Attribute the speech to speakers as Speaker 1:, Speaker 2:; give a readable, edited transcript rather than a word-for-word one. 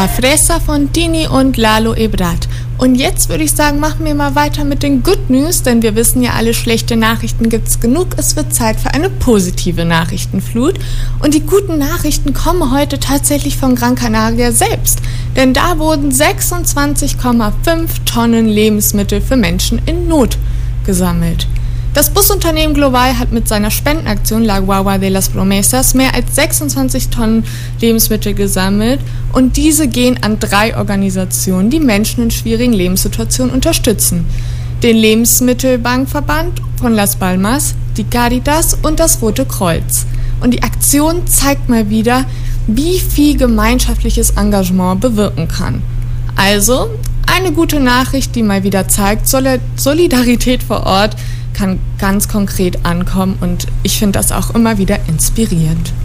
Speaker 1: war Fresa Fontini und Lalo Ebrard. Und jetzt würde ich sagen, machen wir mal weiter mit den Good News, denn wir wissen ja alle, schlechte Nachrichten gibt's genug. Es wird Zeit für eine positive Nachrichtenflut. Und die guten Nachrichten kommen heute tatsächlich von Gran Canaria selbst. Denn da wurden 26,5 Tonnen Lebensmittel für Menschen in Not gesammelt. Das Busunternehmen Global hat mit seiner Spendenaktion La Guagua de las Promesas mehr als 26 Tonnen Lebensmittel gesammelt und diese gehen an 3 Organisationen, die Menschen in schwierigen Lebenssituationen unterstützen. Den Lebensmittelbankverband von Las Palmas, die Caritas und das Rote Kreuz. Und die Aktion zeigt mal wieder, wie viel gemeinschaftliches Engagement bewirken kann. Also eine gute Nachricht, die mal wieder zeigt, Solidarität vor Ort kann ganz konkret ankommen und ich finde das auch immer wieder inspirierend.